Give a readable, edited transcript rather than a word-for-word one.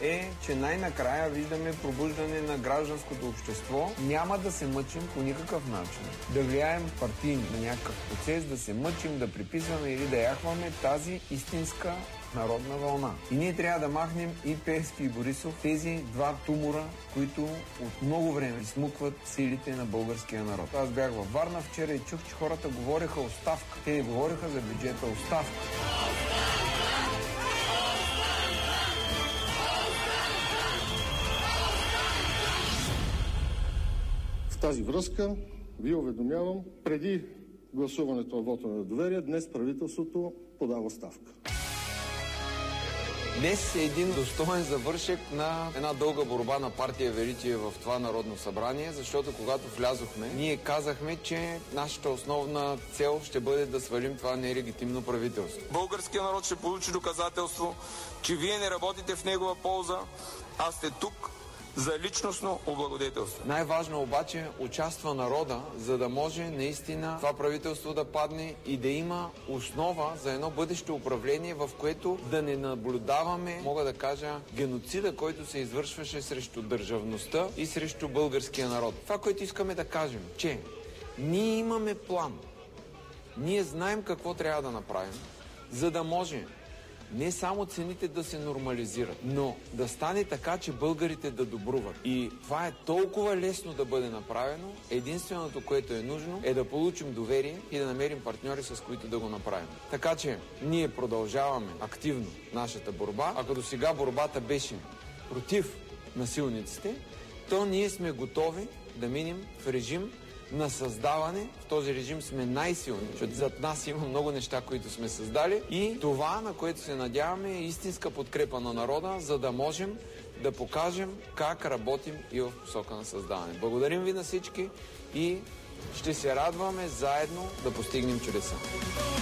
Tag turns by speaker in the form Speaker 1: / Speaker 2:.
Speaker 1: е, че най-накрая виждаме пробуждане на гражданското общество. Няма да се мъчим по никакъв начин да влияем партийно на някакъв процес, да се мъчим, да приписваме или да яхваме тази истинска народна вълна. И ние трябва да махнем и Пеевски и Борисов, тези два тумора, които от много време смукват силите на българския народ. Аз бях във Варна вчера и чух, че хората говореха оставка. Те не говореха за бюджета, оставка.
Speaker 2: В тази връзка ви уведомявам, преди гласуването на вота на недоверие, днес правителството подава оставка.
Speaker 1: Днес е един достоен завършек на една дълга борба на партия Величие в това Народно събрание, защото когато влязохме, ние казахме, че нашата основна цел ще бъде да свалим това нелегитимно правителство.
Speaker 3: Българският народ ще получи доказателство, че вие не работите в негова полза, а сте тук за личностно облагодетелство.
Speaker 1: Най-важно обаче участва народа, за да може наистина това правителство да падне и да има основа за едно бъдещо управление, в което да не наблюдаваме, мога да кажа, геноцида, който се извършваше срещу държавността и срещу българския народ. Това, което искаме да кажем, че ние имаме план. Ние знаем какво трябва да направим, за да може не само цените да се нормализират, но да стане така, че българите да добруват. И това е толкова лесно да бъде направено. Единственото, което е нужно, е да получим доверие и да намерим партньори, с които да го направим. Така че ние продължаваме активно нашата борба. Ако до сега борбата беше против насилниците, то ние сме готови да минем в режим на създаване. В този режим сме най-силни, защото зад нас има много неща, които сме създали, и това, на което се надяваме, е истинска подкрепа на народа, за да можем да покажем как работим и в посока на създаване. Благодарим ви на всички и ще се радваме заедно да постигнем чудеса.